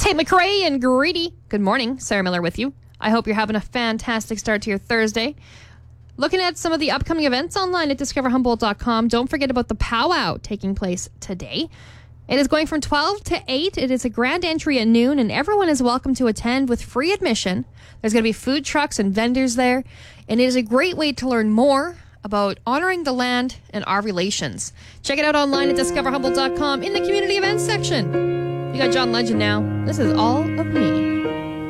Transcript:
Tate McRae and Greedy. Good morning. Sarah Miller with you. I hope you're having a fantastic start to your Thursday. Looking at some of the upcoming events online at discoverhumboldt.com. Don't forget about the powwow taking place today. It is going from 12 to 8. It is a grand entry at noon, and everyone is welcome to attend with free admission. There's going to be food trucks and vendors there, and it is a great way to learn more about honoring the land and our relations. Check it out online at discoverhumboldt.com in the community events section. You got John Legend now. This is All of Me.